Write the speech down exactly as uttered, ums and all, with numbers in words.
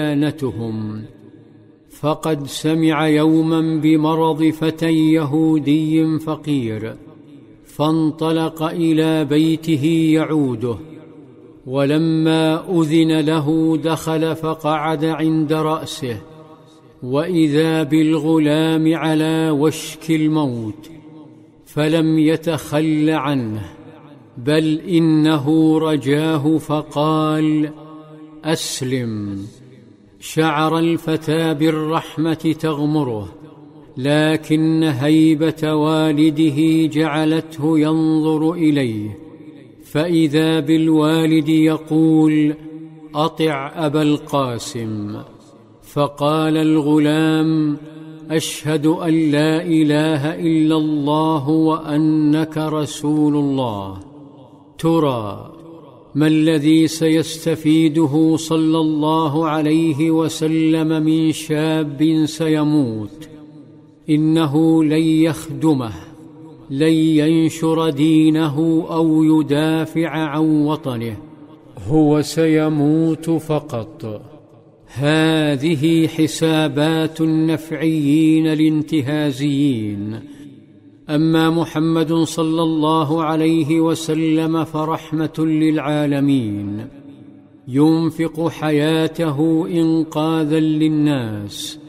ديانتهم. فقد سمع يوما بمرض فتى يهودي فقير، فانطلق إلى بيته يعوده، ولما أذن له دخل فقعد عند رأسه، وإذا بالغلام على وشك الموت، فلم يتخل عنه، بل إنه رجاه فقال: أسلم. شعر الفتى بالرحمة تغمره، لكن هيبة والده جعلته ينظر إليه، فإذا بالوالد يقول: أطع أبا القاسم. فقال الغلام: أشهد أن لا إله إلا الله وأنك رسول الله. ترى ما الذي سيستفيده صلى الله عليه وسلم من شاب سيموت؟ إنه لن يخدمه، لن ينشر دينه أو يدافع عن وطنه، هو سيموت فقط. هذه حسابات النفعيين الانتهازيين. أما محمد صلى الله عليه وسلم فرحمة للعالمين، ينفق حياته إنقاذا للناس،